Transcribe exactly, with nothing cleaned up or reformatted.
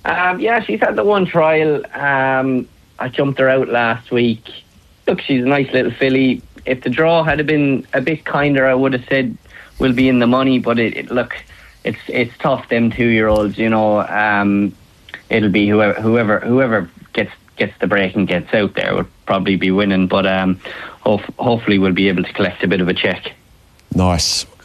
Um, yeah, she's had the one trial. Um, I jumped her out last week. Look, she's a nice little filly. If the draw had been a bit kinder, I would have said we'll be in the money. But it, it look, it's it's tough. Them two-year-olds, you know. Um, it'll be whoever whoever whoever gets gets the break and gets out there would probably be winning. But um, hope, hopefully we'll be able to collect a bit of a check. Nice.